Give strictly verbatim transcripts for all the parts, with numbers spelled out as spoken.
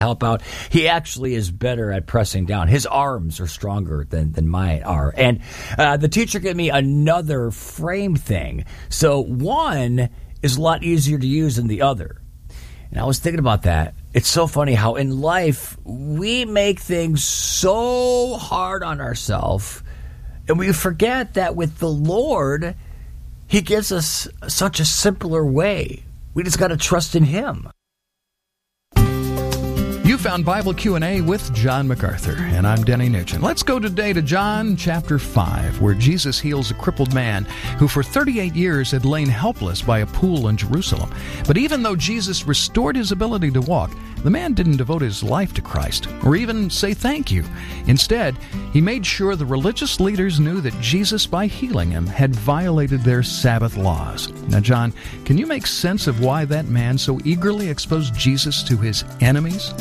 help out. He actually is better at pressing down. His arms are stronger than, than mine are. And uh, the teacher gave me another frame thing. So one is a lot easier to use than the other. And I was thinking about that. It's so funny how in life we make things so hard on ourselves, and we forget that with the Lord, He gives us such a simpler way. We just got to trust in Him. You found Bible Q and A with John MacArthur, and I'm Denny Nugent. Let's go today to John chapter five, where Jesus heals a crippled man who for thirty-eight years had lain helpless by a pool in Jerusalem. But even though Jesus restored his ability to walk, the man didn't devote his life to Christ or even say thank you. Instead, he made sure the religious leaders knew that Jesus, by healing him, had violated their Sabbath laws. Now, John, can you make sense of why that man so eagerly exposed Jesus to his enemies?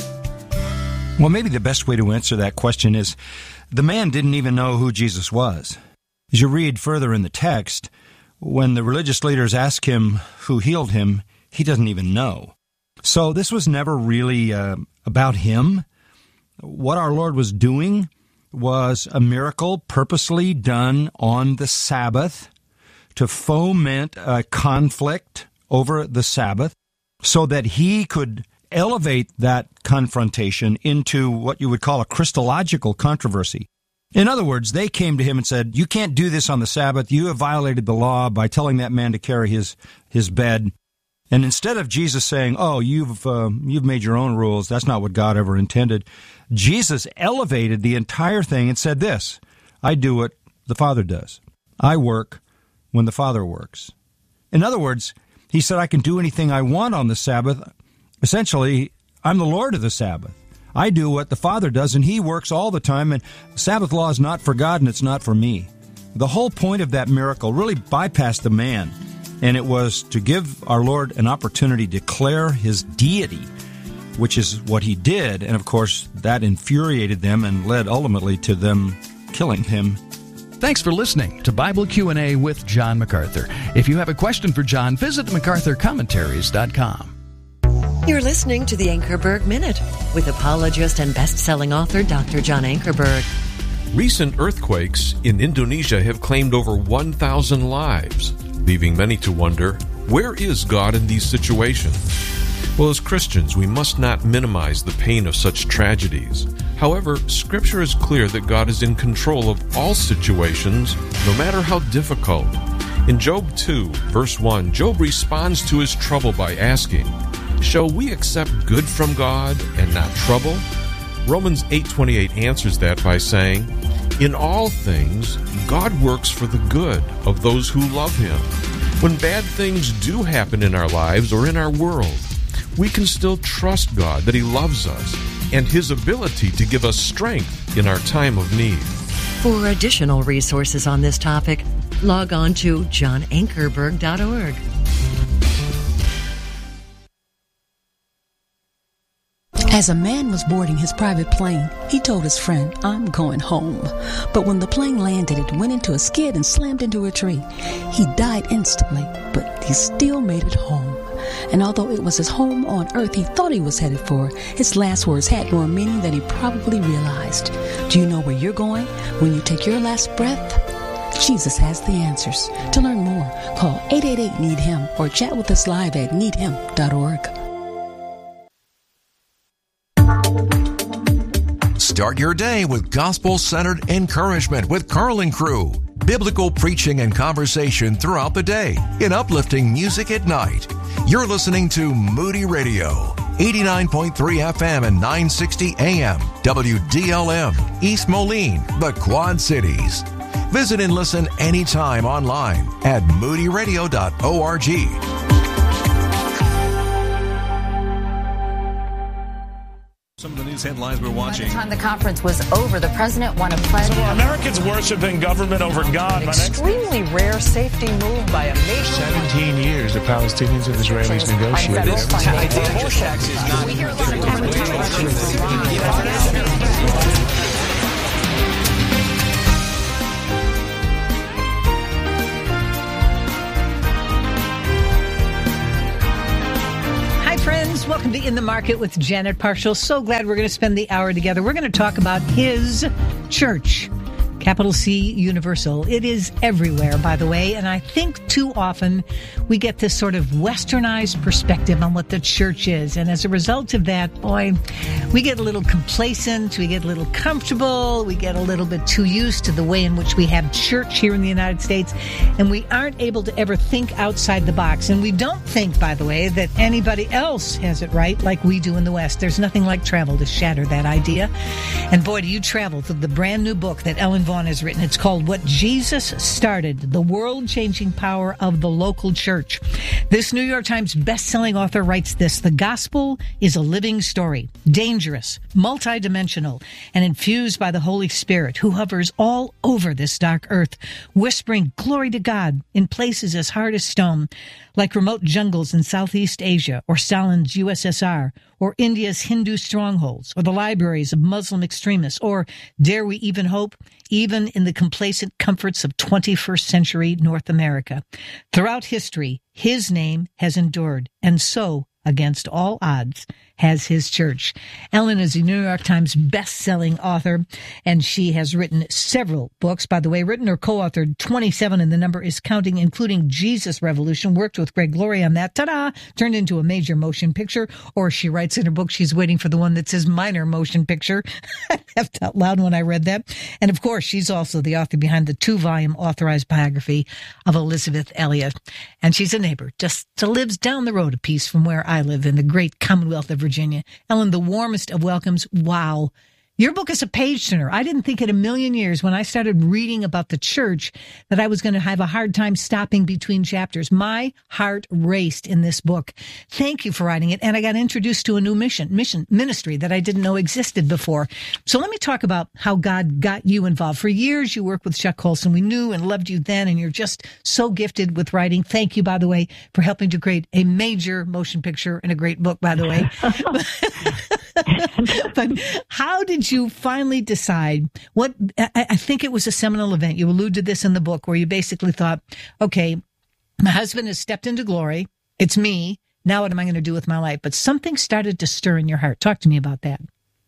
Well, maybe the best way to answer that question is the man didn't even know who Jesus was. As you read further in the text, when the religious leaders ask him who healed him, he doesn't even know. So this was never really uh, about him. What our Lord was doing was a miracle purposely done on the Sabbath to foment a conflict over the Sabbath so that he could elevate that confrontation into what you would call a Christological controversy. In other words, they came to him and said, you can't do this on the Sabbath. You have violated the law by telling that man to carry his, his bed. And instead of Jesus saying, oh, you've uh, you've made your own rules, that's not what God ever intended, Jesus elevated the entire thing and said this, I do what the Father does. I work when the Father works. In other words, he said, I can do anything I want on the Sabbath. Essentially, I'm the Lord of the Sabbath. I do what the Father does, and He works all the time, and Sabbath law is not for God, and it's not for me. The whole point of that miracle really bypassed the man, and it was to give our Lord an opportunity to declare His deity, which is what He did, and of course, that infuriated them and led ultimately to them killing Him. Thanks for listening to Bible Q and A with John MacArthur. If you have a question for John, visit macarthur commentaries dot com. You're listening to the Ankerberg Minute with apologist and best-selling author Doctor John Ankerberg. Recent earthquakes in Indonesia have claimed over one thousand lives, leaving many to wonder, where is God in these situations? Well, as Christians, we must not minimize the pain of such tragedies. However, Scripture is clear that God is in control of all situations, no matter how difficult. In Job two, verse one, Job responds to his trouble by asking, shall we accept good from God and not trouble? Romans eight twenty-eight answers that by saying, in all things, God works for the good of those who love Him. When bad things do happen in our lives or in our world, we can still trust God that He loves us and His ability to give us strength in our time of need. For additional resources on this topic, log on to john ankerberg dot org. As a man was boarding his private plane, he told his friend, I'm going home. But when the plane landed, it went into a skid and slammed into a tree. He died instantly, but he still made it home. And although it was his home on earth he thought he was headed for, his last words had more meaning than he probably realized. Do you know where you're going when you take your last breath? Jesus has the answers. To learn more, call eight eight eight, need him or chat with us live at need him dot org. Start your day with gospel-centered encouragement with Carl and Crew. Biblical preaching and conversation throughout the day in uplifting music at night. You're listening to Moody Radio, eighty-nine point three F M and nine sixty A M, W D L M, East Moline, the Quad Cities. Visit and listen anytime online at moody radio dot org. Some of the news headlines we're watching. By the time the conference was over, the president won a pledge. So are Americans worshiping government over God? An extremely rare safety move by a nation. Seventeen years the Palestinians and Israelis negotiated. We hear a lot of advertising. Welcome to In the Market with Janet Parshall. So glad we're going to spend the hour together. We're going to talk about his church, capital C Universal. It is everywhere, by the way, and I think too often we get this sort of westernized perspective on what the church is, and as a result of that, boy, we get a little complacent, we get a little comfortable, we get a little bit too used to the way in which we have church here in the United States, and we aren't able to ever think outside the box, and we don't think, by the way, that anybody else has it right like we do in the West. There's nothing like travel to shatter that idea, and boy, do you travel to the brand new book that Ellen Vaughn has written. It's called What Jesus Started, The World-Changing Power of the Local Church. This New York Times best-selling author writes this: the gospel is a living story, dangerous, multidimensional, and infused by the Holy Spirit, who hovers all over this dark earth, whispering glory to God in places as hard as stone, like remote jungles in Southeast Asia, or Stalin's U S S R, or India's Hindu strongholds, or the libraries of Muslim extremists, or, dare we even hope, even in the complacent comforts of twenty-first century North America. Throughout history, his name has endured, and so, against all odds, has his church. Ellen is a New York Times best-selling author, and she has written several books, by the way, written or co-authored twenty-seven, and the number is counting, including Jesus Revolution, worked with Greg Laurie on that, ta-da, turned into a major motion picture, or she writes in her book she's waiting for the one that says minor motion picture. I laughed out loud when I read that. And of course, she's also the author behind the two-volume authorized biography of Elizabeth Elliot. And she's a neighbor, just lives down the road a piece from where I live in the great Commonwealth of Virginia. Virginia. Ellen, the warmest of welcomes. Wow. Your book is a page turner. I didn't think in a million years when I started reading about the church that I was going to have a hard time stopping between chapters. My heart raced in this book. Thank you for writing it. And I got introduced to a new mission, mission ministry that I didn't know existed before. So let me talk about how God got you involved. For years, you worked with Chuck Colson. We knew and loved you then, and you're just so gifted with writing. Thank you, by the way, for helping to create a major motion picture and a great book, by the way. But how did you finally decide what, I, I think it was a seminal event. You allude to this in the book where you basically thought, okay, my husband has stepped into glory. It's me. Now what am I going to do with my life? But something started to stir in your heart. Talk to me about that.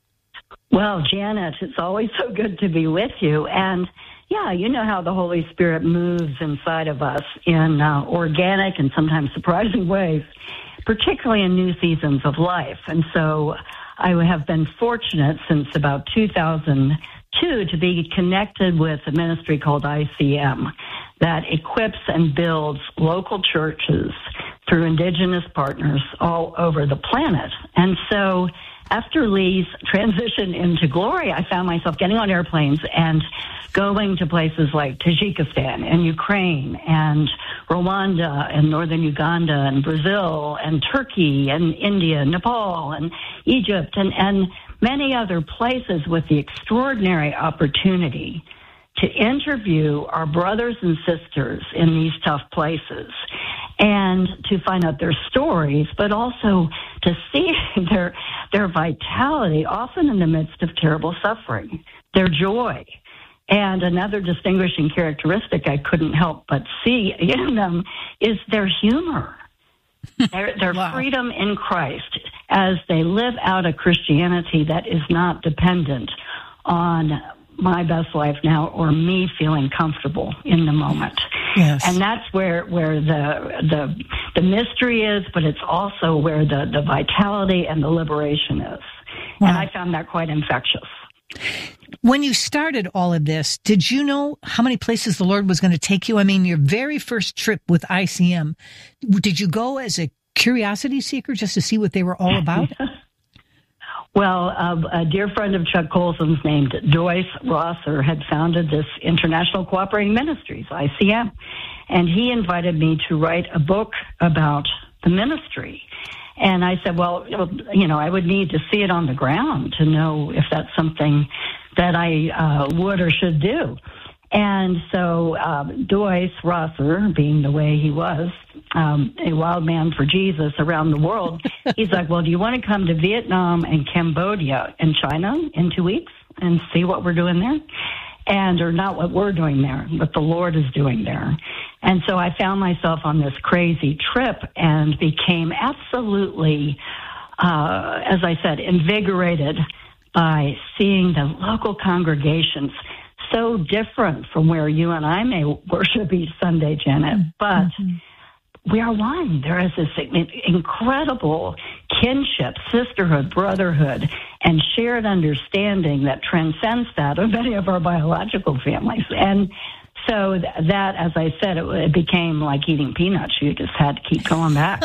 Well, Janet, it's always so good to be with you. And yeah, you know how the Holy Spirit moves inside of us in uh, organic and sometimes surprising ways, particularly in new seasons of life. And so I have been fortunate since about two thousand two to be connected with a ministry called I C M that equips and builds local churches through indigenous partners all over the planet. And so after Lee's transition into glory, I found myself getting on airplanes and going to places like Tajikistan and Ukraine and Rwanda and northern Uganda and Brazil and Turkey and India, Nepal and Egypt and, and many other places with the extraordinary opportunity to interview our brothers and sisters in these tough places and to find out their stories, but also to see their their vitality, often in the midst of terrible suffering, their joy. And another distinguishing characteristic I couldn't help but see in them is their humor, their, their wow. freedom in Christ as they live out a Christianity that is not dependent on my best life now or me feeling comfortable in the moment. Yes. And that's where, where the, the, the mystery is, but it's also where the, the vitality and the liberation is. Wow. And I found that quite infectious. When you started all of this, did you know how many places the Lord was going to take you? I mean, your very first trip with I C M, did you go as a curiosity seeker just to see what they were all about? Well, uh, a dear friend of Chuck Colson's named Joyce Rosser had founded this International Cooperating Ministries, I C M, and he invited me to write a book about the ministry. And I said, well, you know, I would need to see it on the ground to know if that's something that I uh, would or should do. And so um, Joyce Rosser, being the way he was, um, a wild man for Jesus around the world, he's like, well, do you want to come to Vietnam and Cambodia and China in two weeks and see what we're doing there? And, or not what we're doing there, what the Lord is doing there. And so I found myself on this crazy trip and became absolutely uh, as I said, invigorated by seeing the local congregations so different from where you and I may worship each Sunday, Janet, but mm-hmm. we are one. There is this incredible kinship, sisterhood, brotherhood, and shared understanding that transcends that of many of our biological families. And so that, as I said, it, it became like eating peanuts. You just had to keep going back.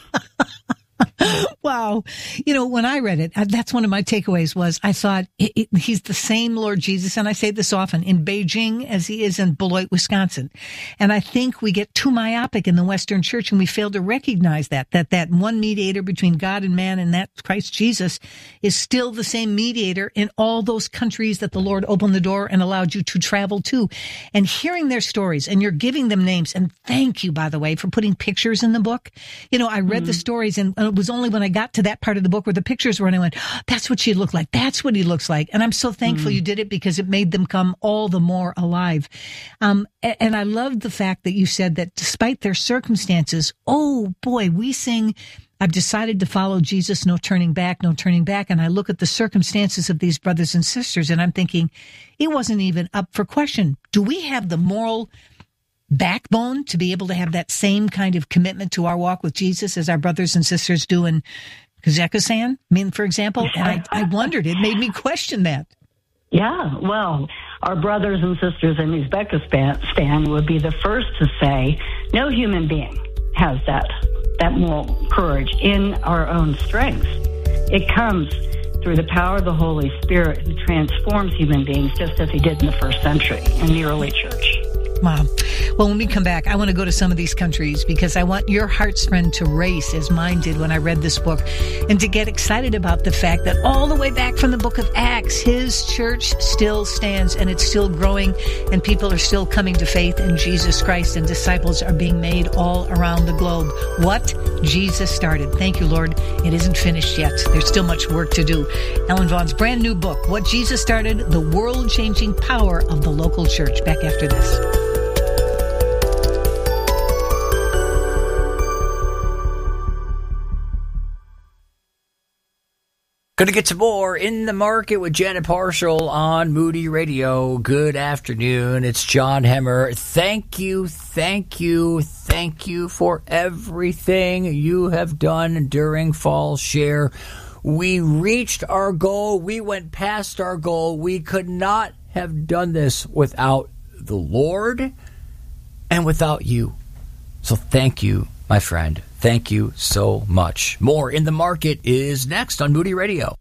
Wow. You know, when I read it, that's one of my takeaways was I thought it, it, he's the same Lord Jesus, and I say this often, in Beijing as he is in Beloit, Wisconsin. And I think we get too myopic in the Western church, and we fail to recognize that, that that one mediator between God and man, and that Christ Jesus is still the same mediator in all those countries that the Lord opened the door and allowed you to travel to. And hearing their stories, and you're giving them names, and thank you, by the way, for putting pictures in the book. You know, I read mm-hmm. the stories, and it was only when I got to that part of the book where the pictures were, and I went, oh, that's what she looked like. That's what he looks like. And I'm so thankful mm. you did it, because it made them come all the more alive. Um, and, and I love the fact that you said that despite their circumstances, oh boy, we sing, I've decided to follow Jesus, no turning back, no turning back. And I look at the circumstances of these brothers and sisters, and I'm thinking, it wasn't even up for question. Do we have the moral backbone to be able to have that same kind of commitment to our walk with Jesus as our brothers and sisters do in Kazakhstan? I mean, for example, and I, I wondered, it made me question that. Yeah, well, our brothers and sisters in Uzbekistan would be the first to say, no human being has that, that moral courage in our own strength. It comes through the power of the Holy Spirit who transforms human beings, just as he did in the first century in the early church. Wow. Well, when we come back, I want to go to some of these countries, because I want your heart's friend to race as mine did when I read this book, and to get excited about the fact that all the way back from the book of Acts, his church still stands, and it's still growing, and people are still coming to faith in Jesus Christ, and disciples are being made all around the globe. What Jesus started. Thank you, Lord. It isn't finished yet. There's still much work to do. Ellen Vaughn's brand new book, What Jesus Started, The World-Changing Power of the Local Church. Back after this. Going to get some more In the Market with Janet Parshall on Moody Radio. Good afternoon. It's John Hemmer. Thank you, thank you, thank you for everything you have done during Fall Share. We reached our goal. We went past our goal. We could not have done this without the Lord and without you. So thank you, my friend. Thank you so much. More In the Market is next on Moody Radio.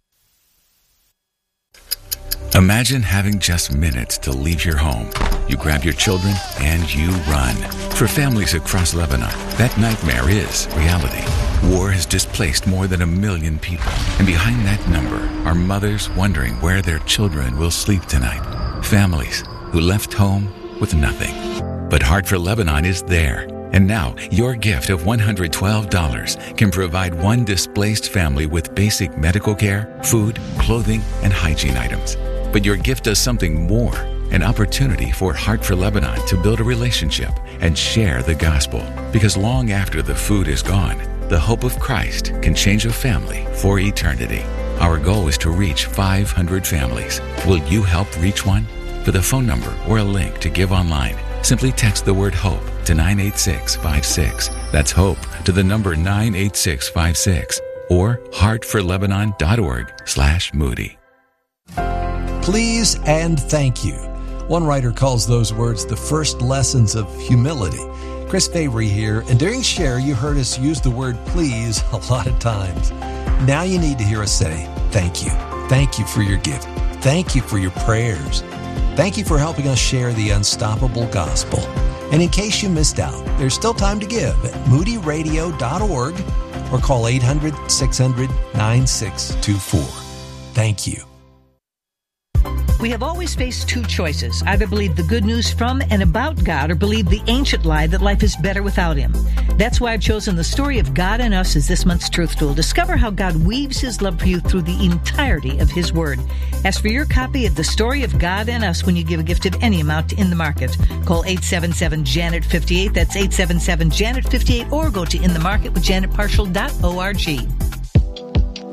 Imagine having just minutes to leave your home. You grab your children and you run. For families across Lebanon, that nightmare is reality. War has displaced more than a million people. And behind that number are mothers wondering where their children will sleep tonight. Families who left home with nothing. But Heart for Lebanon is there. And now, your gift of one hundred twelve dollars can provide one displaced family with basic medical care, food, clothing, and hygiene items. But your gift does something more, an opportunity for Heart for Lebanon to build a relationship and share the gospel. Because long after the food is gone, the hope of Christ can change a family for eternity. Our goal is to reach five hundred families. Will you help reach one? For the phone number or a link to give online, simply text the word HOPE to nine eight six five six. That's HOPE to the number nine eight six five six or heartforlebanon.org slash Moody. Please and thank you. One writer calls those words the first lessons of humility. Chris Fabry here, and during Share, you heard us use the word please a lot of times. Now you need to hear us say thank you. Thank you for your gift. Thank you for your prayers. Thank you for helping us share the unstoppable gospel. And in case you missed out, there's still time to give at moody radio dot org or call eight hundred six hundred nine six two four. Thank you. We have always faced two choices. Either believe the good news from and about God or believe the ancient lie that life is better without Him. That's why I've chosen the story of God and Us as this month's Truth Tool. Discover how God weaves His love for you through the entirety of His Word. Ask for your copy of The Story of God and Us when you give a gift of any amount to In the Market. Call eight seven seven Janet fifty-eight. That's eight seven seven Janet fifty-eight, or go to in the market with janet parshall dot org.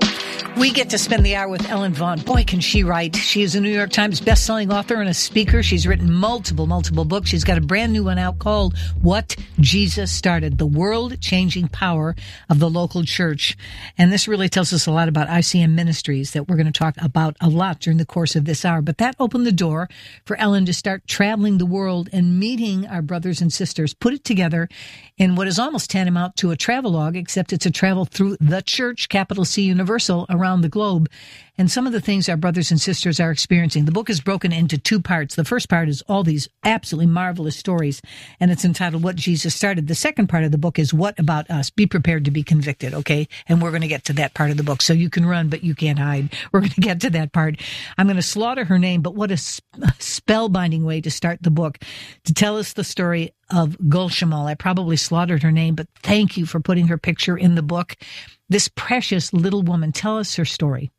We get to spend the hour with Ellen Vaughn. Boy, can she write. She is a New York Times bestselling author and a speaker. She's written multiple, multiple books. She's got a brand new one out called What Jesus Started, the world-changing power of the local church. And this really tells us a lot about I C M Ministries that we're going to talk about a lot during the course of this hour. But that opened the door for Ellen to start traveling the world and meeting our brothers and sisters, put it together in what is almost tantamount to a travelogue, except it's a travel through the church, capital C Universal, around the globe, and some of the things our brothers and sisters are experiencing. The book is broken into two parts. The first part is all these absolutely marvelous stories, and it's entitled What Jesus Started. The second part of the book is What About Us? Be prepared to be convicted, okay? And we're going to get to that part of the book. So you can run, but you can't hide. We're going to get to that part. I'm going to slaughter her name, but what a spellbinding way to start the book, to tell us the story of Gulshamal. I probably slaughtered her name, but thank you for putting her picture in the book. This precious little woman. Tell us her story.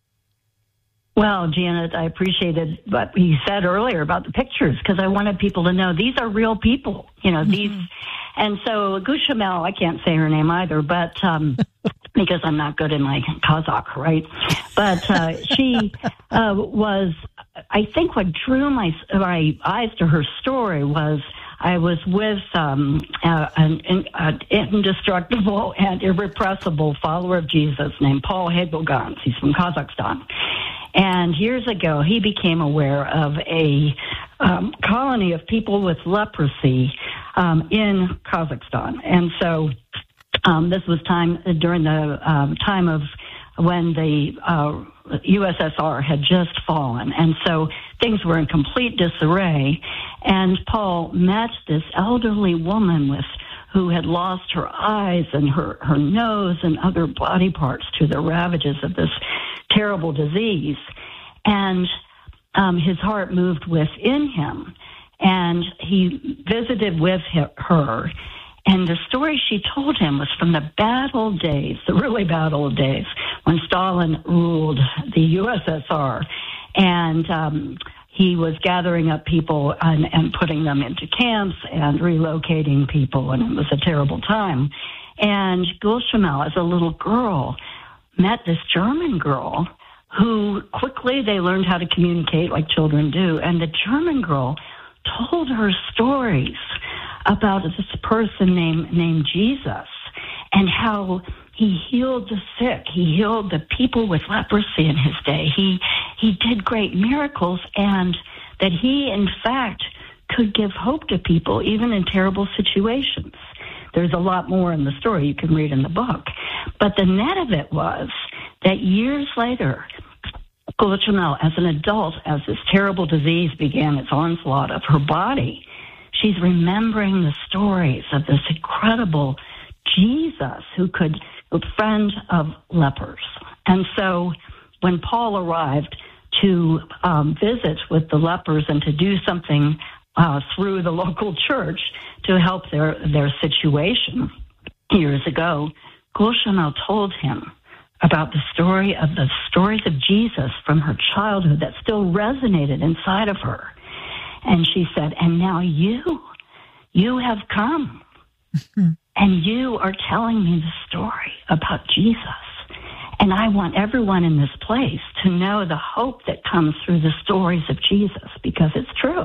Well, Janet, I appreciated what you said earlier about the pictures, because I wanted people to know these are real people. You know, mm-hmm. these, and so Gulshamal, I can't say her name either, but um, because I'm not good in my Kazakh, right? But uh, she uh, was, I think, what drew my my eyes to her story was, I was with um, uh, an, an indestructible and irrepressible follower of Jesus named Paul Hegelgans. He's from Kazakhstan. And years ago, he became aware of a um, colony of people with leprosy um, in Kazakhstan. And so um, this was time during the um, time of when the uh, U S S R had just fallen. And so things were in complete disarray. And Paul met this elderly woman with who had lost her eyes and her, her nose and other body parts to the ravages of this terrible disease. And um, his heart moved within him. And he visited with her. And the story she told him was from the bad old days, the really bad old days, when Stalin ruled the U S S R. And um, he was gathering up people and, and putting them into camps and relocating people, and it was a terrible time. And Gulshamal, as a little girl, met this German girl who quickly they learned how to communicate like children do. And the German girl told her stories about this person named named Jesus and how he healed the sick. He healed the people with leprosy in his day. He he did great miracles, and that he, in fact, could give hope to people even in terrible situations. There's a lot more in the story you can read in the book. But the net of it was that years later, Gulshamal, as an adult, as this terrible disease began its onslaught of her body, she's remembering the stories of this incredible Jesus who could be a friend of lepers. And so when Paul arrived to um, visit with the lepers and to do something uh, through the local church to help their, their situation years ago, Gulshamal told him about the story of the stories of Jesus from her childhood that still resonated inside of her. And she said, and now you, you have come, and you are telling me the story about Jesus. And I want everyone in this place to know the hope that comes through the stories of Jesus, because it's true.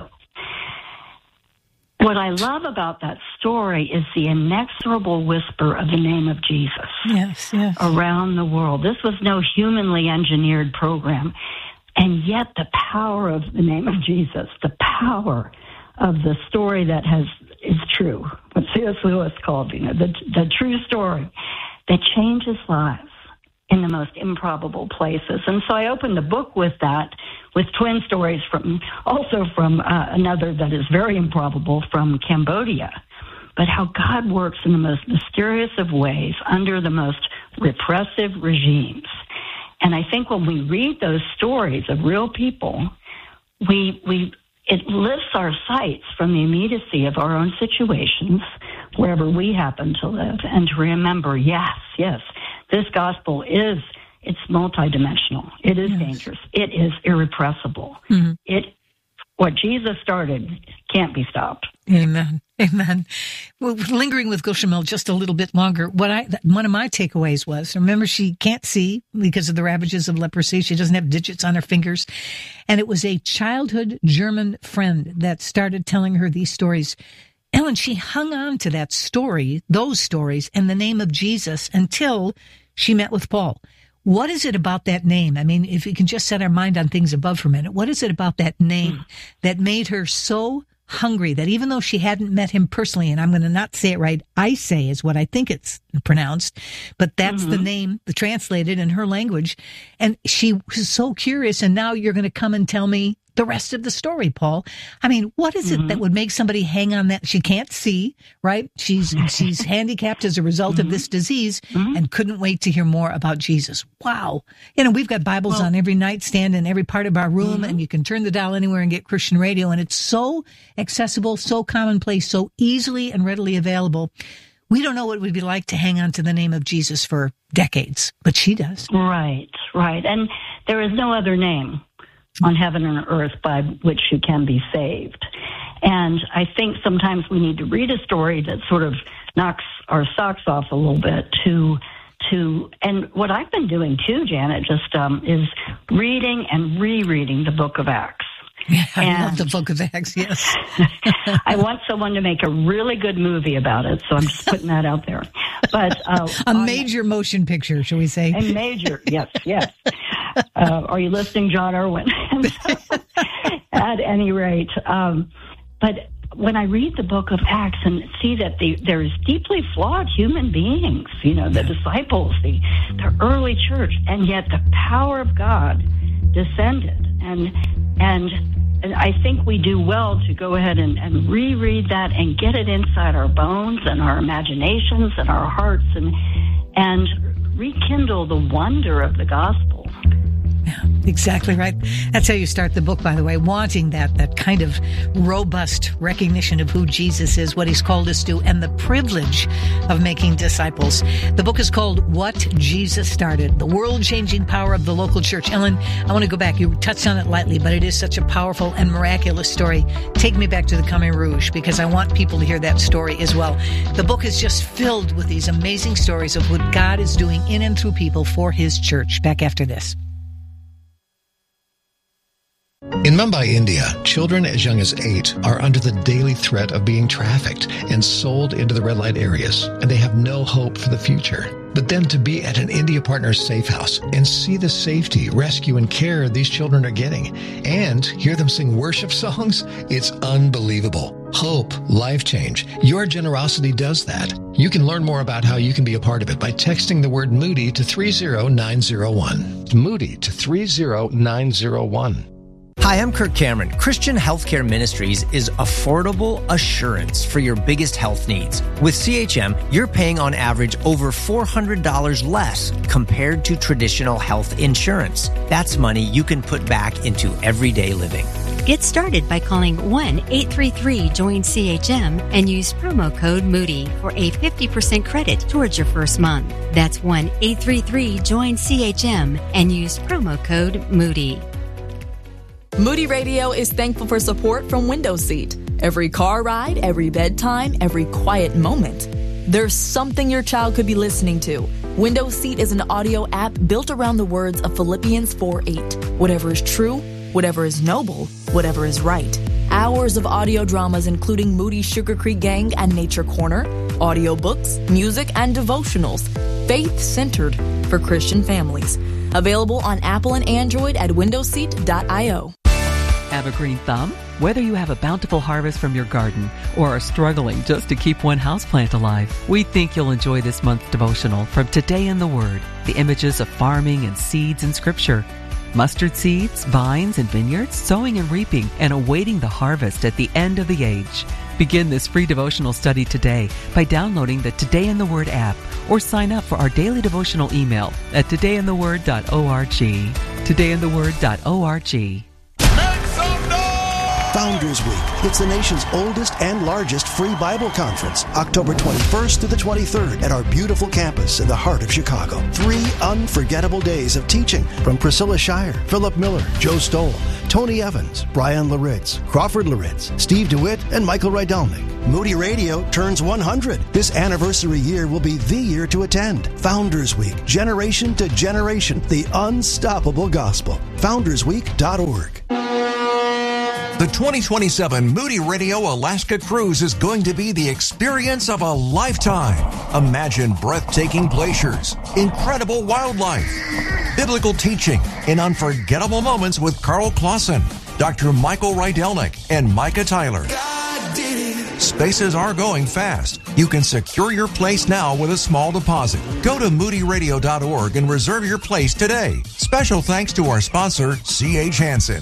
What I love about that story is the inexorable whisper of the name of Jesus yes, yes. around the world. This was no humanly engineered program. And yet the power of the name of Jesus, the power of the story that has is true, what C S Lewis called, you know, the, the true story that changes lives in the most improbable places. And so I opened the book with that, with twin stories from, also from uh, another that is very improbable from Cambodia, but how God works in the most mysterious of ways under the most repressive regimes. And I think when we read those stories of real people, we we it lifts our sights from the immediacy of our own situations, wherever we happen to live, and to remember, yes, yes, this gospel is, it's multidimensional. It is yes. dangerous. It is irrepressible. Mm-hmm. It what Jesus started can't be stopped. Amen. Amen. Well, lingering with Gulshan Mill just a little bit longer, what I one of my takeaways was, remember, she can't see because of the ravages of leprosy. She doesn't have digits on her fingers. And it was a childhood German friend that started telling her these stories. Ellen, she hung on to that story, those stories, and the name of Jesus until she met with Paul. What is it about that name? I mean, if we can just set our mind on things above for a minute, what is it about that name that made her so hungry that even though she hadn't met him personally, and I'm going to not say it right, I say is what I think it's pronounced, but that's mm-hmm. the name, the translated in her language. And she was so curious. And now you're going to come and tell me the rest of the story, Paul. I mean, what is it mm-hmm. that would make somebody hang on that? She can't see, right? She's she's handicapped as a result mm-hmm. of this disease mm-hmm. and couldn't wait to hear more about Jesus. Wow. You know, we've got Bibles well, on every nightstand in every part of our room, mm-hmm. and you can turn the dial anywhere and get Christian radio, and it's so accessible, so commonplace, so easily and readily available. We don't know what it would be like to hang on to the name of Jesus for decades, but she does. Right, right. And there is no other name on heaven and earth by which you can be saved. And I think sometimes we need to read a story that sort of knocks our socks off a little bit to, to, and what I've been doing too, Janet, just um, is reading and rereading the book of Acts. Yeah, I and love the book of Acts, yes. I want someone to make a really good movie about it, so I'm just putting that out there. But uh, A major on, motion picture, shall we say? A major, yes, yes. Uh, are you listening, John Irwin? At any rate, um, but when I read the book of Acts and see that the, there's deeply flawed human beings, you know, the disciples, the, the early church, and yet the power of God descended. And and and I think we do well to go ahead and, and reread that and get it inside our bones and our imaginations and our hearts and and rekindle the wonder of the gospel. Yeah, exactly right. That's how you start the book, by the way, wanting that that kind of robust recognition of who Jesus is, what he's called us to, and the privilege of making disciples. The book is called What Jesus Started, the world-changing power of the local church. Ellen, I want to go back. You touched on it lightly, but it is such a powerful and miraculous story. Take me back to the Khmer Rouge, because I want people to hear that story as well. The book is just filled with these amazing stories of what God is doing in and through people for his church. Back after this. In Mumbai, India, children as young as eight are under the daily threat of being trafficked and sold into the red light areas, and they have no hope for the future. But then to be at an India Partners safe house and see the safety, rescue, and care these children are getting, and hear them sing worship songs, it's unbelievable. Hope, life change. Your generosity does that. You can learn more about how you can be a part of it by texting the word Moody to three zero nine zero one. Moody to three zero nine zero one. Hi, I'm Kirk Cameron. Christian Healthcare Ministries is affordable assurance for your biggest health needs. With C H M, you're paying on average over four hundred dollars less compared to traditional health insurance. That's money you can put back into everyday living. Get started by calling one eight three three join C H M and use promo code Moody for a fifty percent credit towards your first month. That's one eight three three join C H M and use promo code Moody. Moody Radio is thankful for support from Window Seat. Every car ride, every bedtime, every quiet moment. There's something your child could be listening to. Window Seat is an audio app built around the words of Philippians four eight. Whatever is true, whatever is noble, whatever is right. Hours of audio dramas including Moody Sugar Creek Gang and Nature Corner, audiobooks, music, and devotionals. Faith-centered for Christian families. Available on Apple and Android at window seat dot io. Have a green thumb? Whether you have a bountiful harvest from your garden or are struggling just to keep one houseplant alive, we think you'll enjoy this month's devotional from Today in the Word, the images of farming and seeds in Scripture. Mustard seeds, vines, and vineyards, sowing and reaping, and awaiting the harvest at the end of the age. Begin this free devotional study today by downloading the Today in the Word app or sign up for our daily devotional email at today in the word dot org. today in the word dot org. Founders Week. It's the nation's oldest and largest free Bible conference, October twenty-first to the twenty-third at our beautiful campus in the heart of Chicago. Three unforgettable days of teaching from Priscilla Shire, Philip Miller, Joe Stoll, Tony Evans, Brian Laritz, Crawford Laritz, Steve DeWitt, and Michael Rydelnik. Moody Radio turns one hundred. This anniversary year will be the year to attend. Founders Week, generation to generation, the unstoppable gospel. founders week dot org. The twenty twenty-seven Moody Radio Alaska Cruise is going to be the experience of a lifetime. Imagine breathtaking glaciers, incredible wildlife, biblical teaching, and unforgettable moments with Carl Clausen, Doctor Michael Rydelnik, and Micah Tyler. Spaces are going fast. You can secure your place now with a small deposit. Go to moody radio dot org and reserve your place today. Special thanks to our sponsor, C H Hansen.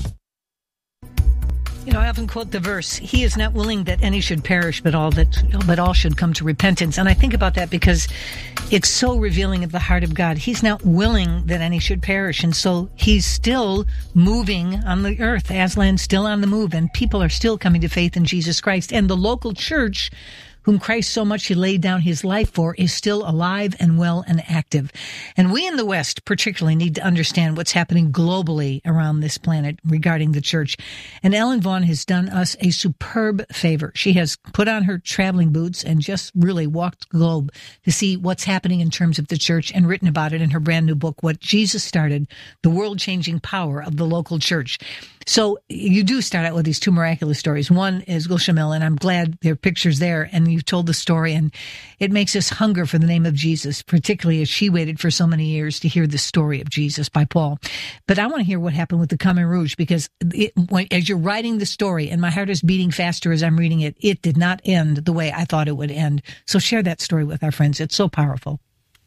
You know, I often quote the verse, he is not willing that any should perish, but all that, but all should come to repentance. And I think about that because it's so revealing of the heart of God. He's not willing that any should perish. And so he's still moving on the earth. Aslan's still on the move, and people are still coming to faith in Jesus Christ. And the local church, whom Christ so much he laid down his life for, is still alive and well and active. And we in the West particularly need to understand what's happening globally around this planet regarding the church. And Ellen Vaughn has done us a superb favor. She has put on her traveling boots and just really walked the globe to see what's happening in terms of the church, and written about it in her brand new book, What Jesus Started, The World-Changing Power of the Local Church. So you do start out with these two miraculous stories. One is Gulshamil, and I'm glad there are pictures there, and you've told the story, and it makes us hunger for the name of Jesus, particularly as she waited for so many years to hear the story of Jesus by Paul. But I want to hear what happened with the Khmer Rouge, because it, when, as you're writing the story, and my heart is beating faster as I'm reading it, it did not end the way I thought it would end. So share that story with our friends. It's so powerful.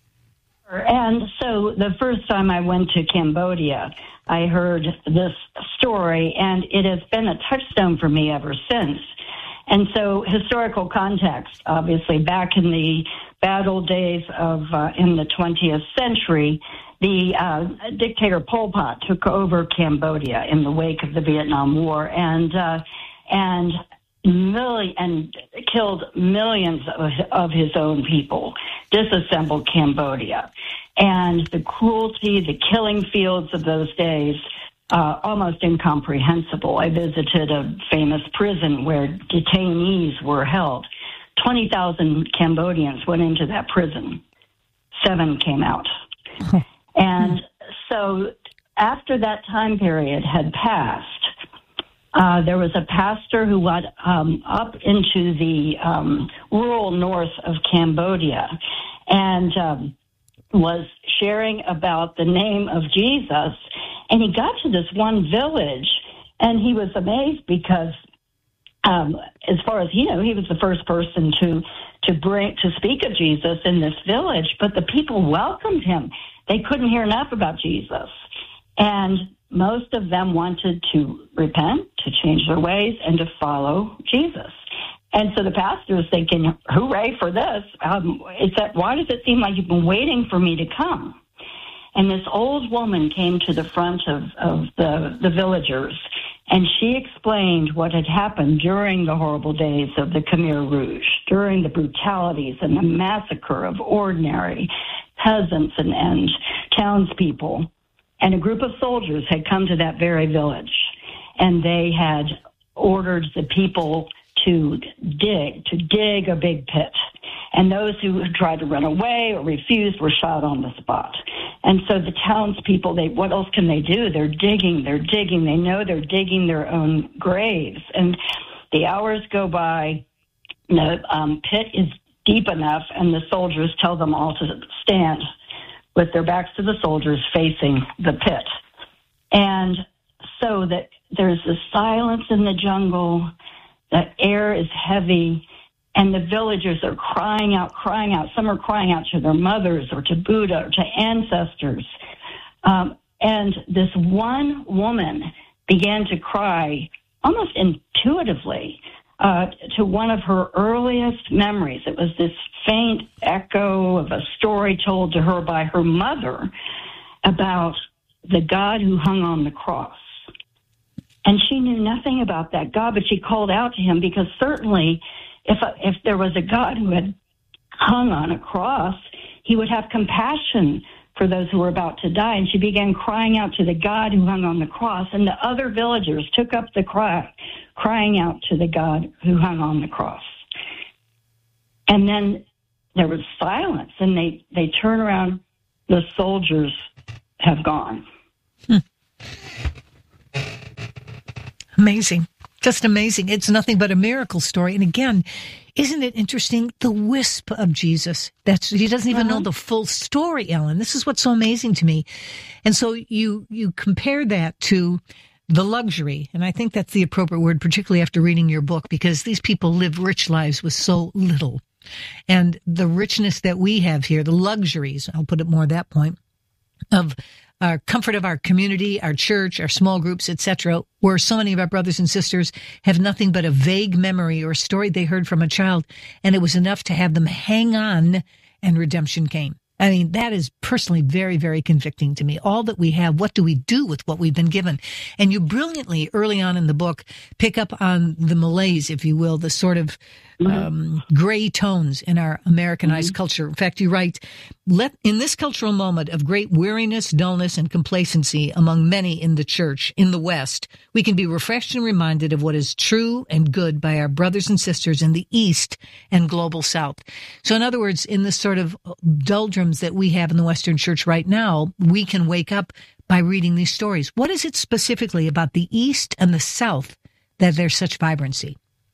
And so the first time I went to Cambodia, I heard this story, and it has been a touchstone for me ever since. And so historical context, obviously, back in the bad old days of, uh, in the twentieth century, the uh, dictator Pol Pot took over Cambodia in the wake of the Vietnam War, and uh, and million and killed millions of, of his own people, disassembled Cambodia. And the cruelty, the killing fields of those days, uh, almost incomprehensible. I visited a famous prison where detainees were held. twenty thousand Cambodians went into that prison. Seven came out. And so after that time period had passed, Uh, there was a pastor who went um, up into the um, rural north of Cambodia and um, was sharing about the name of Jesus. And he got to this one village, and he was amazed because, um, as far as he knew, he was the first person to to bring to speak of Jesus in this village. But the people welcomed him. They couldn't hear enough about Jesus, and most of them wanted to repent, to change their ways, and to follow Jesus. And so the pastor was thinking, hooray for this. Um, it's that, why does it seem like you've been waiting for me to come? And this old woman came to the front of, of the, the villagers, and she explained what had happened during the horrible days of the Khmer Rouge, during the brutalities and the massacre of ordinary peasants and, and townspeople. And a group of soldiers had come to that very village, and they had ordered the people to dig, to dig a big pit. And those who tried to run away or refused were shot on the spot. And so the townspeople, they, what else can they do? They're digging, they're digging. They know they're digging their own graves. And the hours go by, the um, pit is deep enough, and the soldiers tell them all to stand with their backs to the soldiers facing the pit. And so that there's this silence in the jungle, the air is heavy, and the villagers are crying out, crying out. Some are crying out to their mothers or to Buddha or to ancestors. Um, and this one woman began to cry almost intuitively Uh, to one of her earliest memories. It was this faint echo of a story told to her by her mother about the God who hung on the cross. And she knew nothing about that God, but she called out to him because certainly if, if there was a God who had hung on a cross, he would have compassion for those who were about to die. And she began crying out to the God who hung on the cross. And the other villagers took up the cry, crying out to the God who hung on the cross. And then there was silence, and they, they turn around. The soldiers have gone. Hmm. Amazing. Just amazing. It's nothing but a miracle story. And again, isn't it interesting? The wisp of Jesus. That's, he doesn't even uh-huh. know the full story, Ellen. This is what's so amazing to me. And so you, you compare that to the luxury. And I think that's the appropriate word, particularly after reading your book, because these people live rich lives with so little. And the richness that we have here, the luxuries, I'll put it more at that point, of our comfort of our community, our church, our small groups, et cetera, where so many of our brothers and sisters have nothing but a vague memory or a story they heard from a child, and it was enough to have them hang on, and redemption came. I mean, that is personally very, very convicting to me. All that we have, what do we do with what we've been given? And you brilliantly, early on in the book, pick up on the malaise, if you will, the sort of um, gray tones in our Americanized mm-hmm. culture. In fact, you write, Let, in this cultural moment of great weariness, dullness, and complacency among many in the church, in the West, we can be refreshed and reminded of what is true and good by our brothers and sisters in the East and global South. So in other words, in this sort of doldrums that we have in the Western church right now, we can wake up by reading these stories. What is it specifically about the East and the South that there's such vibrancy?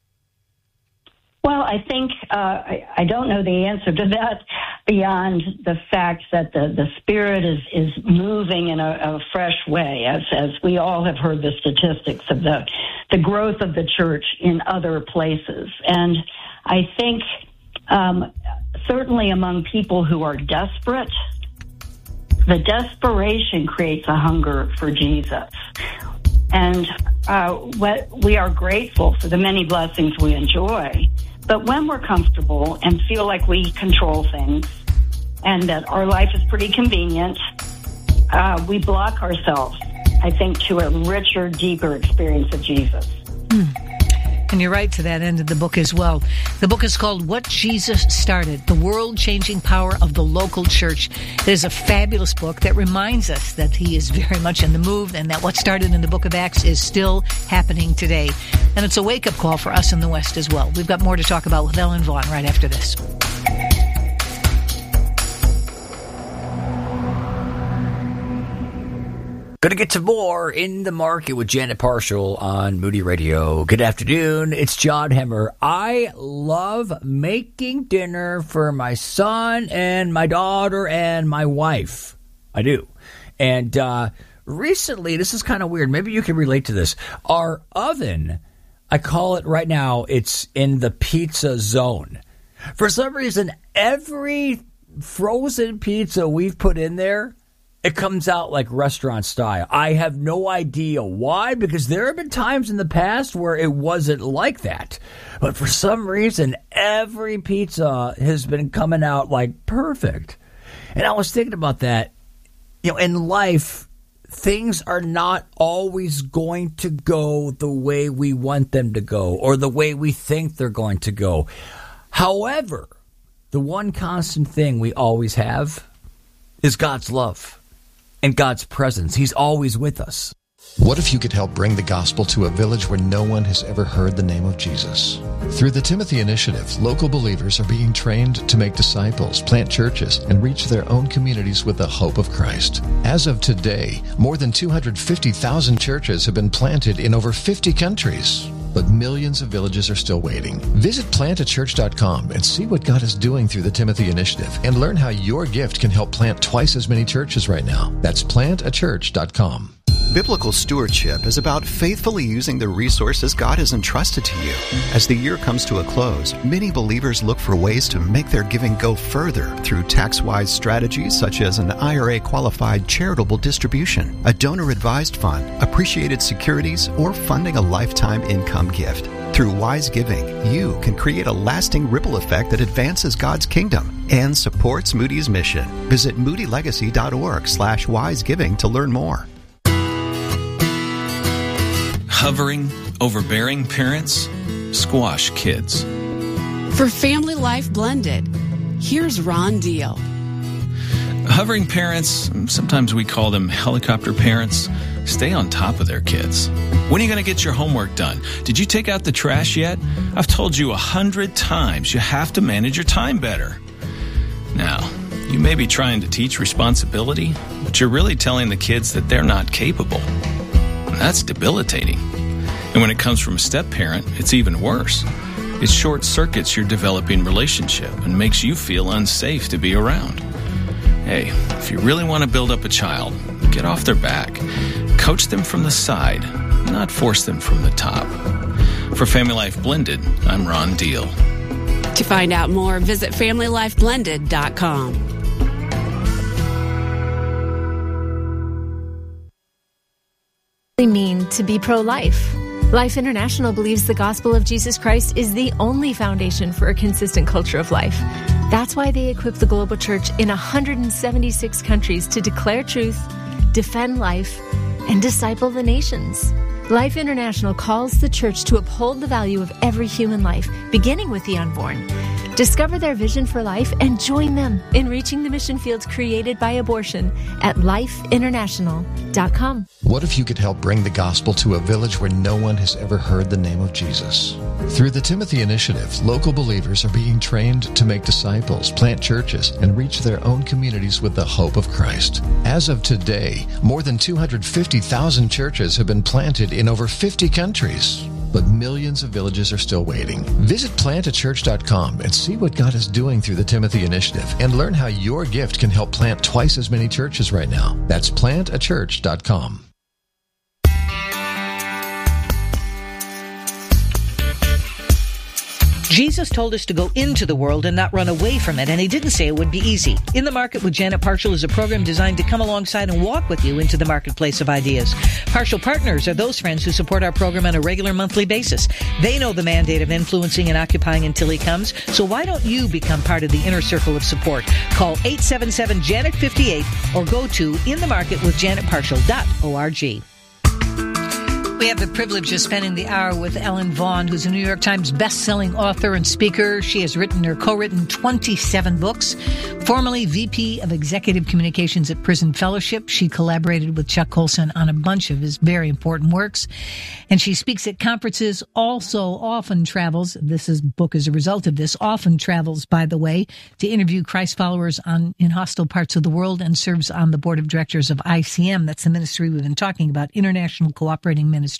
Well, I think uh, I, I don't know the answer to that beyond the fact that the, the Spirit is, is moving in a, a fresh way, as as we all have heard the statistics of the the growth of the church in other places. And I think um, certainly among people who are desperate, the desperation creates a hunger for Jesus. And uh, what, we are grateful for the many blessings we enjoy. But when we're comfortable and feel like we control things and that our life is pretty convenient, uh, we block ourselves, I think, to a richer, deeper experience of Jesus. Mm. And you're right to that end of the book as well. The book is called What Jesus Started, The World-Changing Power of the Local Church. It is a fabulous book that reminds us that he is very much in the move and that what started in the book of Acts is still happening today. And it's a wake-up call for us in the West as well. We've got more to talk about with Ellen Vaughn right after this. Going to get to more In the Market with Janet Parshall on Moody Radio. Good afternoon. It's John Hemmer. I love making dinner for my son and my daughter and my wife. I do. And uh, recently, this is kind of weird. Maybe you can relate to this. Our oven, I call it right now, it's in the pizza zone. For some reason, every frozen pizza we've put in there, it comes out like restaurant style. I have no idea why, because there have been times in the past where it wasn't like that. But for some reason, every pizza has been coming out like perfect. And I was thinking about that. You know, in life, things are not always going to go the way we want them to go or the way we think they're going to go. However, the one constant thing we always have is God's love. And God's presence. He's always with us. What if you could help bring the gospel to a village where no one has ever heard the name of Jesus? Through the Timothy Initiative, local believers are being trained to make disciples, plant churches, and reach their own communities with the hope of Christ. As of today, more than two hundred fifty thousand churches have been planted in over fifty countries. But millions of villages are still waiting. Visit plant a church dot com and see what God is doing through the Timothy Initiative and learn how your gift can help plant twice as many churches right now. That's plant a church dot com. Biblical stewardship is about faithfully using the resources God has entrusted to you. As the year comes to a close, many believers look for ways to make their giving go further through tax-wise strategies such as an I R A-qualified charitable distribution, a donor-advised fund, appreciated securities, or funding a lifetime income gift. Through wise giving, you can create a lasting ripple effect that advances God's kingdom and supports Moody's mission. Visit moody legacy dot org slash wise giving to learn more. Hovering, overbearing parents, squash kids. For Family Life Blended, here's Ron Deal. Hovering parents, sometimes we call them helicopter parents, stay on top of their kids. When are you going to get your homework done? Did you take out the trash yet? I've told you a hundred times you have to manage your time better. Now, you may be trying to teach responsibility, but you're really telling the kids that they're not capable. And that's debilitating. And when it comes from a step-parent, it's even worse. It short-circuits your developing relationship and makes you feel unsafe to be around. Hey, if you really want to build up a child, get off their back. Coach them from the side, not force them from the top. For Family Life Blended, I'm Ron Deal. To find out more, visit family life blended dot com. Mean to be pro-life. Life International believes the gospel of Jesus Christ is the only foundation for a consistent culture of life. That's why they equip the global church in one hundred seventy-six countries to declare truth, defend life, and disciple the nations. Life International calls the church to uphold the value of every human life, beginning with the unborn. Discover their vision for life and join them in reaching the mission fields created by abortion at life international dot com. What if you could help bring the gospel to a village where no one has ever heard the name of Jesus? Through the Timothy Initiative, local believers are being trained to make disciples, plant churches, and reach their own communities with the hope of Christ. As of today, more than two hundred fifty thousand churches have been planted in over fifty countries. But millions of villages are still waiting. Visit plant a church dot com and see what God is doing through the Timothy Initiative and learn how your gift can help plant twice as many churches right now. That's plant a church dot com. Jesus told us to go into the world and not run away from it, and he didn't say it would be easy. In the Market with Janet Parshall is a program designed to come alongside and walk with you into the marketplace of ideas. Parshall Partners are those friends who support our program on a regular monthly basis. They know the mandate of influencing and occupying until he comes, so why don't you become part of the inner circle of support? Call eight seven seven, Janet fifty-eight or go to in the market with janet parshall dot org. We have the privilege of spending the hour with Ellen Vaughn, who's a New York Times best-selling author and speaker. She has written or co-written twenty-seven books. Formerly V P of Executive Communications at Prison Fellowship, she collaborated with Chuck Colson on a bunch of his very important works. And she speaks at conferences, also often travels, this is book as a result of this, often travels, by the way, to interview Christ followers on in hostile parts of the world, and serves on the board of directors of I C M. That's the ministry we've been talking about, International Cooperating Ministries.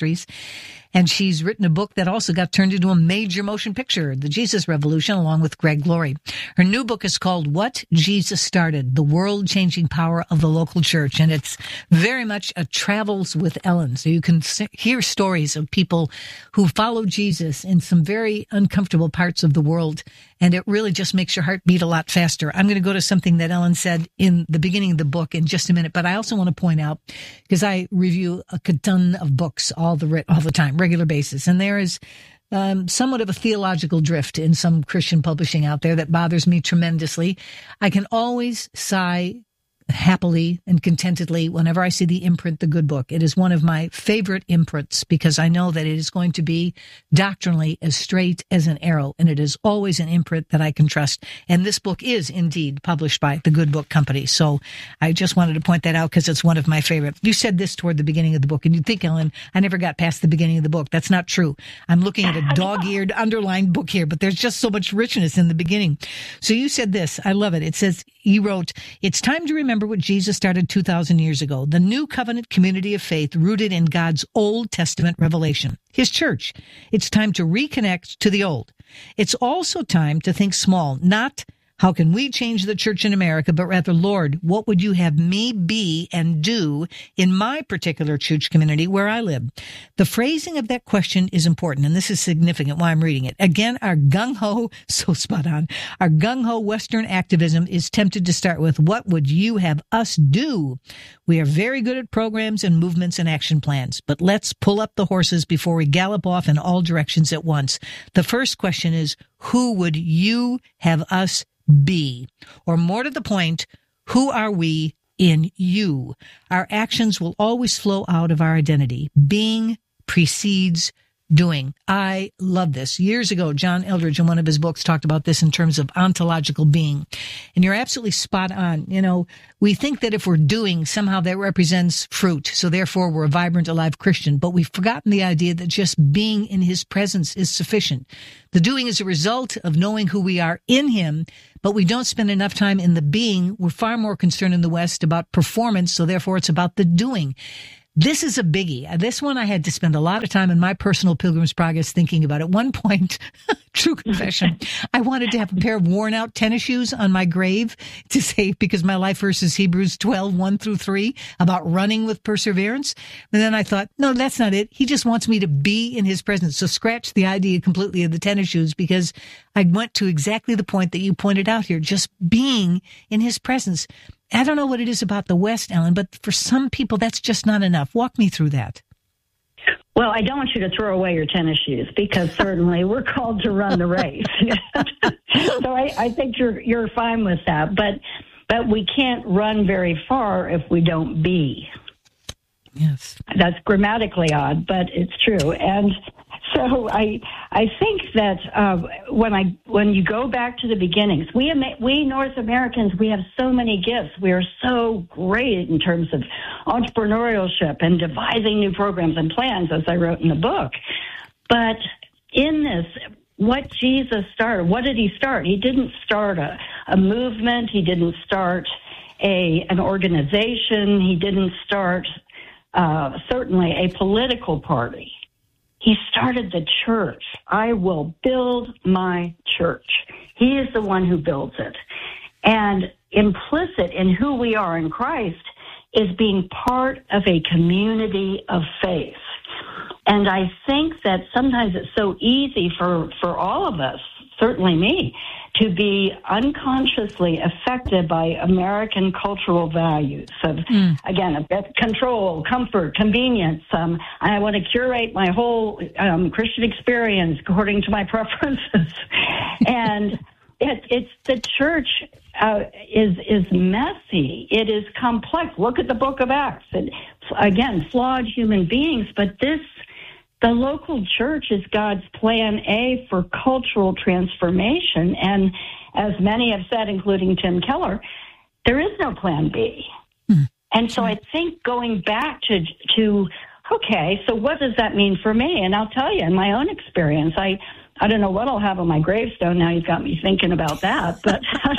And she's written a book that also got turned into a major motion picture, The Jesus Revolution, along with Greg Laurie. Her new book is called What Jesus Started, The World-Changing Power of the Local Church. And it's very much a travels with Ellen. So you can hear stories of people who follow Jesus in some very uncomfortable parts of the world. And it really just makes your heart beat a lot faster. I'm going to go to something that Ellen said in the beginning of the book in just a minute. But I also want to point out, because I review a ton of books all the all the time, regular basis, and there is um, somewhat of a theological drift in some Christian publishing out there that bothers me tremendously. I can always sigh happily and contentedly whenever I see the imprint, The Good Book. It is one of my favorite imprints because I know that it is going to be doctrinally as straight as an arrow, and it is always an imprint that I can trust. And this book is indeed published by The Good Book Company. So I just wanted to point that out because it's one of my favorite. You said this toward the beginning of the book, and you'd think, Ellen, I never got past the beginning of the book. That's not true. I'm looking at a dog-eared underlined book here, but there's just so much richness in the beginning. So you said this. I love it. It says, you wrote, "It's time to remember what Jesus started two thousand years ago, the new covenant community of faith rooted in God's Old Testament revelation, his church. It's time to reconnect to the old. It's also time to think small, not how can we change the church in America, but rather, Lord, what would you have me be and do in my particular church community where I live?" The phrasing of that question is important, and this is significant why I'm reading it. Again, our gung-ho, so spot on, our gung-ho Western activism is tempted to start with, what would you have us do? We are very good at programs and movements and action plans, but let's pull up the horses before we gallop off in all directions at once. The first question is, who would you have us be? Or more to the point, who are we in you? Our actions will always flow out of our identity. Being precedes doing. I love this. Years ago, John Eldredge, in one of his books, talked about this in terms of ontological being. And you're absolutely spot on. You know, we think that if we're doing, somehow that represents fruit. So therefore, we're a vibrant, alive Christian. But we've forgotten the idea that just being in his presence is sufficient. The doing is a result of knowing who we are in him, but we don't spend enough time in the being. We're far more concerned in the West about performance. So therefore, it's about the doing. This is a biggie. This one I had to spend a lot of time in my personal Pilgrim's Progress thinking about. At one point, true confession, I wanted to have a pair of worn out tennis shoes on my grave to say, because my life verse is Hebrews twelve, one through three, about running with perseverance. And then I thought, no, that's not it. He just wants me to be in his presence. So scratch the idea completely of the tennis shoes, because I went to exactly the point that you pointed out here, just being in his presence. I don't know what it is about the West, Ellen, but for some people, that's just not enough. Walk me through that. Well, I don't want you to throw away your tennis shoes, because certainly we're called to run the race. So I, I think you're you're fine with that. But but we can't run very far if we don't be. Yes. That's grammatically odd, but it's true. And so I I think that uh, when I when you go back to the beginnings, we we North Americans, we have so many gifts. We are so great in terms of entrepreneurship and devising new programs and plans, as I wrote in the book. But in this, what Jesus started, what did he start? He didn't start a, a movement. He didn't start a an organization. He didn't start uh, certainly a political party. He started the church. I will build my church. He is the one who builds it. And implicit in who we are in Christ is being part of a community of faith. And I think that sometimes it's so easy for, for all of us, certainly me, to be unconsciously affected by American cultural values of, mm. again, of control, comfort, convenience. Um, I want to curate my whole um, Christian experience according to my preferences. And it, it's the church uh, is is messy. It is complex. Look at the book of Acts. And, again, flawed human beings, but this the local church is God's plan A for cultural transformation. And as many have said, including Tim Keller, there is no plan B. Mm-hmm. And so I think going back to, to, okay, so what does that mean for me? And I'll tell you, in my own experience, I, I don't know what I'll have on my gravestone. Now you've got me thinking about that. But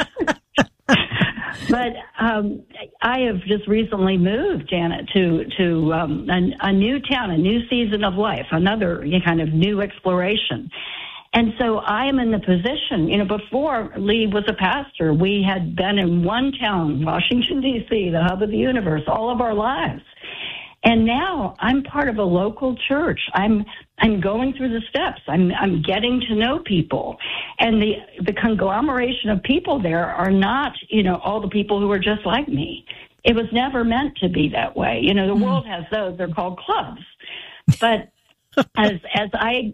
But um, I have just recently moved, Janet, to to um, a, a new town, a new season of life, another kind of new exploration. And so I am in the position, you know, before Lee was a pastor, we had been in one town, Washington, D C, the hub of the universe, all of our lives. And now I'm part of a local church. I'm I'm going through the steps. I'm I'm getting to know people, and the the conglomeration of people there are not, you know, all the people who are just like me. It was never meant to be that way. You know, the mm. world has those. They're called clubs. But as as I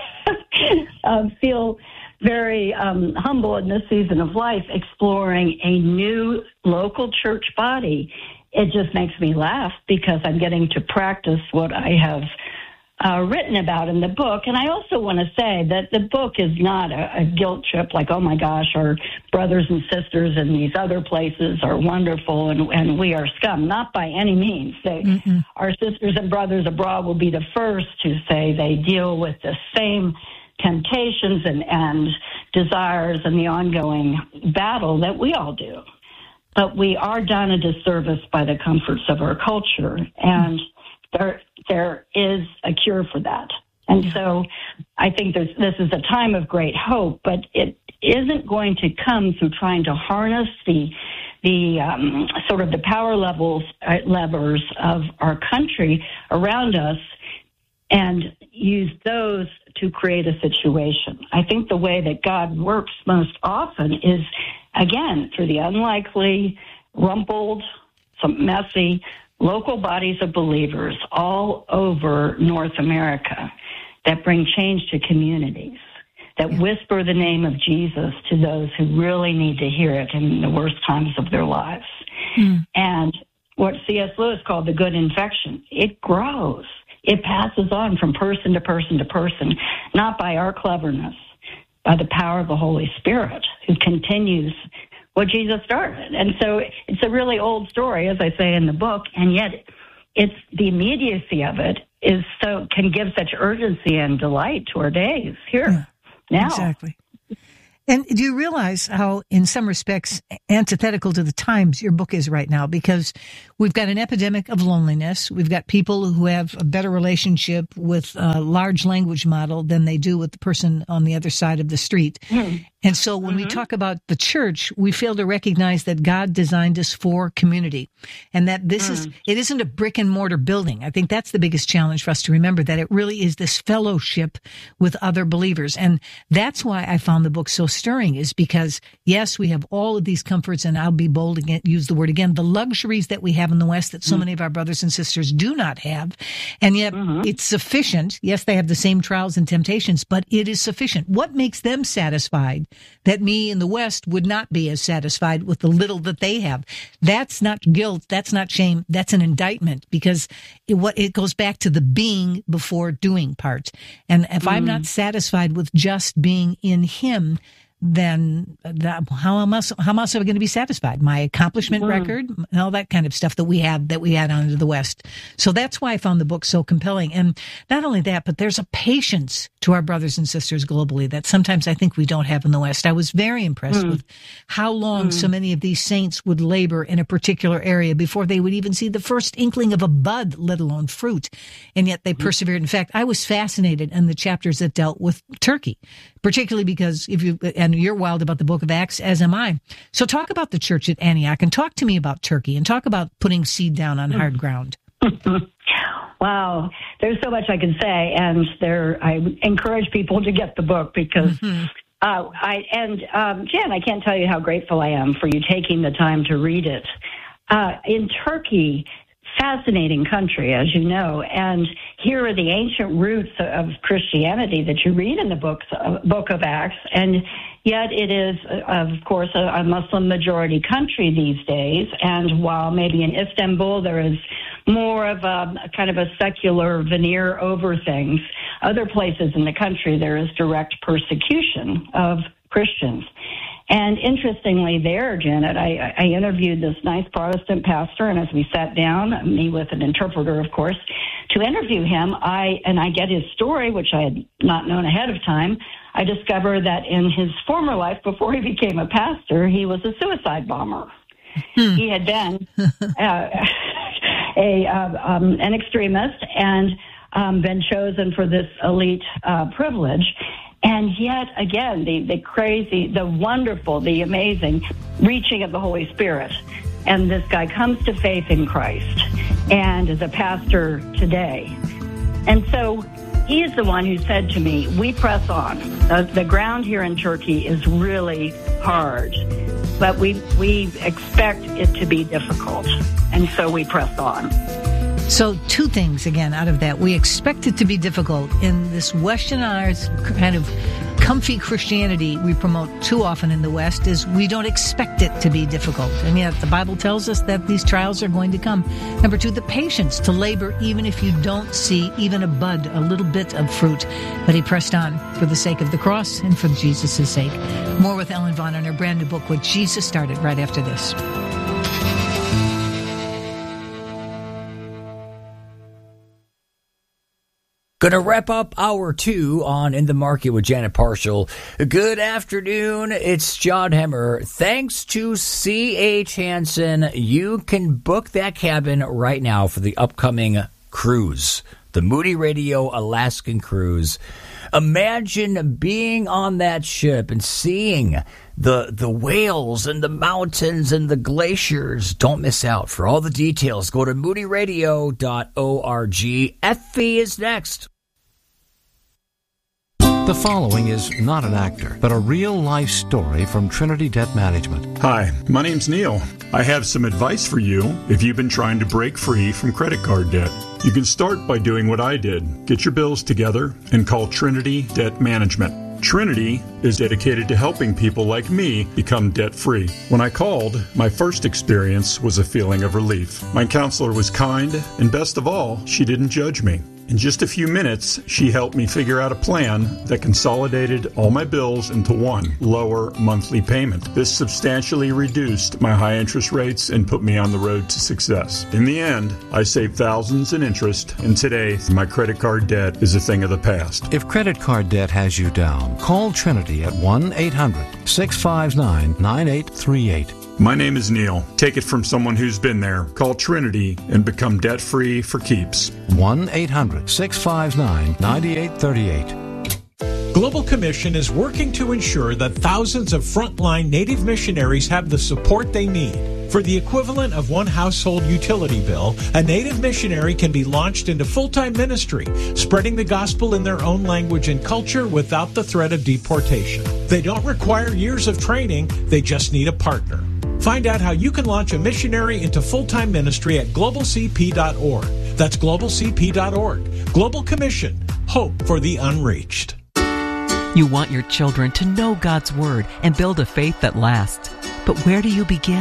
uh, feel very um, humble in this season of life, exploring a new local church body, it just makes me laugh because I'm getting to practice what I have uh, written about in the book. And I also want to say that the book is not a, a guilt trip like, oh, my gosh, our brothers and sisters in these other places are wonderful and, and we are scum. Not by any means. They, mm-hmm. Our sisters and brothers abroad will be the first to say they deal with the same temptations and, and desires and the ongoing battle that we all do. But we are done a disservice by the comforts of our culture, and there there is a cure for that. And so I think there's, this is a time of great hope, but it isn't going to come through trying to harness the the um, sort of the power levels uh, levers of our country around us and use those to create a situation. I think the way that God works most often is, again, through the unlikely, rumpled, some messy, local bodies of believers all over North America that bring change to communities, that yeah. whisper the name of Jesus to those who really need to hear it in the worst times of their lives. Mm. And what C S Lewis called the good infection, it grows. it passes on from person to person to person, not by our cleverness, by the power of the Holy Spirit, who continues what Jesus started. And so it's a really old story, as I say in the book, and yet it's the immediacy of it is so can give such urgency and delight to our days here yeah, now. Exactly. And do you realize how, in some respects, antithetical to the times your book is right now? Because we've got an epidemic of loneliness. We've got people who have a better relationship with a large language model than they do with the person on the other side of the street. Mm. And so when mm-hmm. we talk about the church, we fail to recognize that God designed us for community and that this mm. is, it isn't a brick and mortar building. I think that's the biggest challenge for us to remember, that it really is this fellowship with other believers. And that's why I found the book so stirring, is because, yes, we have all of these comforts, and I'll be bold again, use the word again, the luxuries that we have in the West that so mm. many of our brothers and sisters do not have. And yet mm-hmm. it's sufficient. Yes, they have the same trials and temptations, but it is sufficient. What makes them satisfied that me in the West would not be as satisfied with the little that they have? That's not guilt. That's not shame. That's an indictment, because it, what it goes back to the being before doing part. And if mm. I'm not satisfied with just being in Him, then that, how am I, how am I going to be satisfied? My accomplishment mm. record and all that kind of stuff that we have, that we had under the West. So that's why I found the book so compelling. And not only that, but there's a patience to our brothers and sisters globally that sometimes I think we don't have in the West. I was very impressed mm. with how long mm. so many of these saints would labor in a particular area before they would even see the first inkling of a bud, let alone fruit. And yet they mm. persevered. In fact, I was fascinated in the chapters that dealt with Turkey, particularly because if you, and you're wild about the book of Acts, as am I. So talk about the church at Antioch, and talk to me about Turkey, and talk about putting seed down on hard ground. Wow. There's so much I can say, and there, I encourage people to get the book, because mm-hmm. uh, I, and um, Jen, I can't tell you how grateful I am for you taking the time to read it. Uh, in Turkey, fascinating country, as you know, and here are the ancient roots of Christianity that you read in the books, uh, book of Acts, and yet it is, uh, of course, a, a Muslim-majority country these days, and while maybe in Istanbul there is more of a, a kind of a secular veneer over things, other places in the country there is direct persecution of Christians. And interestingly there, Janet, I, I interviewed this nice Protestant pastor, and as we sat down, me with an interpreter, of course, to interview him, I and I get his story, which I had not known ahead of time. I discover that in his former life, before he became a pastor, he was a suicide bomber. Hmm. He had been uh, a uh, um, an extremist and um, been chosen for this elite uh, privilege. And yet, again, the, the crazy, the wonderful, the amazing reaching of the Holy Spirit. And this guy comes to faith in Christ and is a pastor today. And so he is the one who said to me, we press on. The, the ground here in Turkey is really hard, but we, we expect it to be difficult. And so we press on. So two things, again, out of that. We expect it to be difficult. In this westernized kind of comfy Christianity we promote too often in the West is we don't expect it to be difficult. And yet the Bible tells us that these trials are going to come. Number two, the patience to labor even if you don't see even a bud, a little bit of fruit. But he pressed on for the sake of the cross and for Jesus' sake. More with Ellen Vaughn on her brand new book, What Jesus Started, right after this. Going to wrap up hour two on In the Market with Janet Parshall. Good afternoon. It's John Hemmer. Thanks to C H Hansen, you can book that cabin right now for the upcoming cruise, the Moody Radio Alaskan cruise. Imagine being on that ship and seeing the the whales and the mountains and the glaciers. Don't miss out. For all the details, go to moody radio dot org. Effie is next. The following is not an actor, but a real-life story from Trinity Debt Management. Hi, my name's Neil. I have some advice for you if you've been trying to break free from credit card debt. You can start by doing what I did. Get your bills together and call Trinity Debt Management. Trinity is dedicated to helping people like me become debt-free. When I called, my first experience was a feeling of relief. My counselor was kind, and best of all, she didn't judge me. In just a few minutes, she helped me figure out a plan that consolidated all my bills into one lower monthly payment. This substantially reduced my high interest rates and put me on the road to success. In the end, I saved thousands in interest, and today my credit card debt is a thing of the past. If credit card debt has you down, call Trinity at one eight hundred six five nine nine eight three eight. My name is Neil. Take it from someone who's been there. Call Trinity and become debt-free for keeps. one eight hundred six five nine nine eight three eight. Global Commission is working to ensure that thousands of frontline Native missionaries have the support they need. For the equivalent of one household utility bill, a Native missionary can be launched into full-time ministry, spreading the gospel in their own language and culture without the threat of deportation. They don't require years of training, they just need a partner. Find out how you can launch a missionary into full-time ministry at global c p dot org. That's global c p dot org. Global Commission. Hope for the unreached. You want your children to know God's Word and build a faith that lasts. But where do you begin?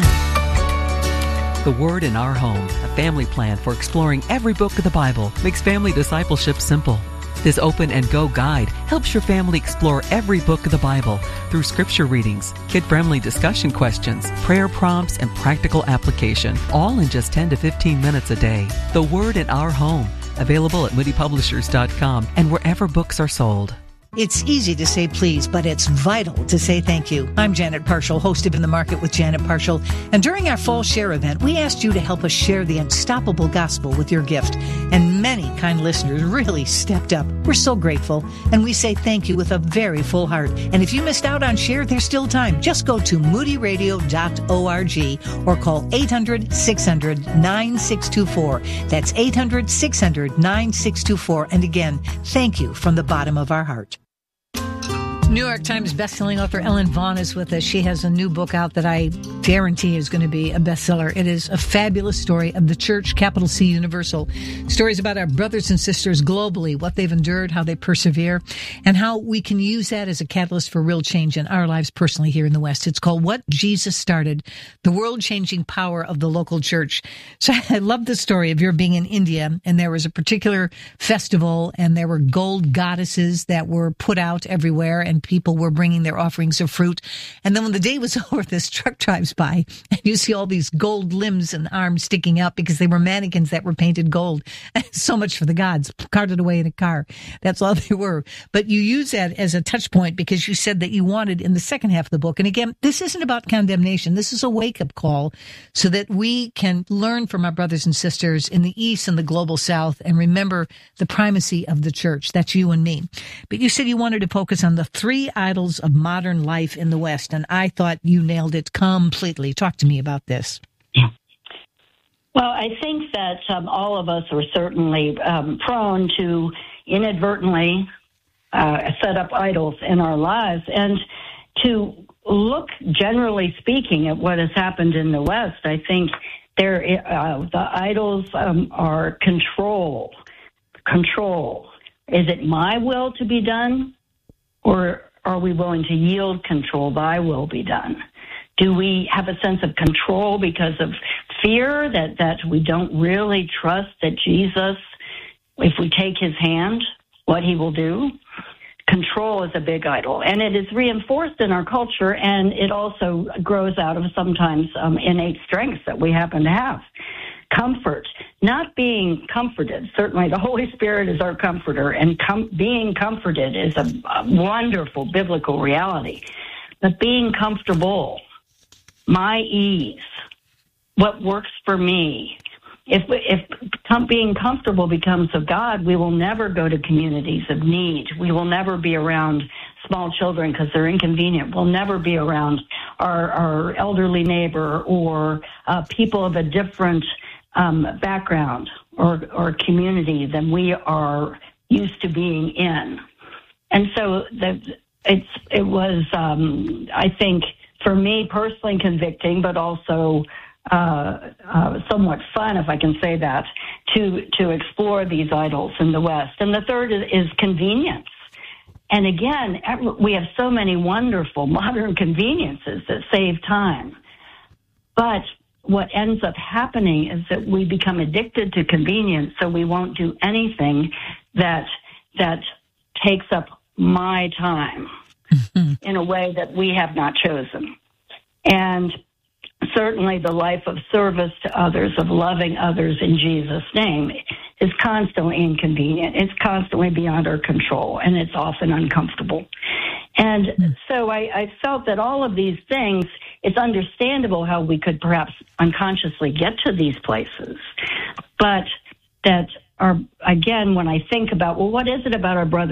The Word in Our Home, a family plan for exploring every book of the Bible, makes family discipleship simple. This Open and Go guide helps your family explore every book of the Bible through scripture readings, kid-friendly discussion questions, prayer prompts, and practical application, all in just ten to fifteen minutes a day. The Word in Our Home, available at moody publishers dot com and wherever books are sold. It's easy to say please, but it's vital to say thank you. I'm Janet Parshall, host of In the Market with Janet Parshall. And during our Fall Share event, we asked you to help us share the unstoppable gospel with your gift. And many kind listeners really stepped up. We're so grateful. And we say thank you with a very full heart. And if you missed out on Share, there's still time. Just go to moody radio dot org or call eight hundred six hundred nine six two four. That's eight hundred six hundred nine six two four. And again, thank you from the bottom of our heart. New York Times bestselling author Ellen Vaughn is with us. She has a new book out that I guarantee is going to be a bestseller. It is a fabulous story of the church, capital C Universal. Stories about our brothers and sisters globally, what they've endured, how they persevere, and how we can use that as a catalyst for real change in our lives personally here in the West. It's called What Jesus Started, the world-changing power of the local church. So I love the story of your being in India, and there was a particular festival, and there were gold goddesses that were put out everywhere, and people were bringing their offerings of fruit. And then when the day was over, this truck drives by and you see all these gold limbs and arms sticking out because they were mannequins that were painted gold. So much for the gods, carted away in a car. That's all they were. But you use that as a touch point because you said that you wanted in the second half of the book. And again, this isn't about condemnation. This is a wake-up call so that we can learn from our brothers and sisters in the East and the global South and remember the primacy of the church. That's you and me. But you said you wanted to focus on the three idols of modern life in the West, and I thought you nailed it completely. Talk to me about this. Well, I think that um, all of us are certainly um, prone to inadvertently uh, set up idols in our lives, and to look, generally speaking, at what has happened in the West. I think there uh, the idols um, are control. Control. Is it my will to be done? Or are we willing to yield control? Thy will be done. Do we have a sense of control because of fear that, that we don't really trust that Jesus, if we take his hand, what he will do? Control is a big idol, and it is reinforced in our culture, and it also grows out of sometimes um, innate strengths that we happen to have. Comfort, not being comforted. Certainly the Holy Spirit is our comforter, and com- being comforted is a, a wonderful biblical reality. But being comfortable, my ease, what works for me. If, if com- being comfortable becomes of God, we will never go to communities of need. We will never be around small children because they're inconvenient. We'll never be around our, our elderly neighbor or uh, people of a different Um, background or, or community than we are used to being in. And so the, it's, it was, um, I think, for me personally convicting, but also uh, uh, somewhat fun, if I can say that, to, to explore these idols in the West. And the third is, is convenience. And again, we have so many wonderful modern conveniences that save time. But what ends up happening is that we become addicted to convenience, so we won't do anything that that takes up my time in a way that we have not chosen. And certainly the life of service to others, of loving others in Jesus' name, is constantly inconvenient. It's constantly beyond our control, and it's often uncomfortable. And so I, I felt that all of these things, it's understandable how we could perhaps unconsciously get to these places, but that are, again, when I think about, well, what is it about our brothers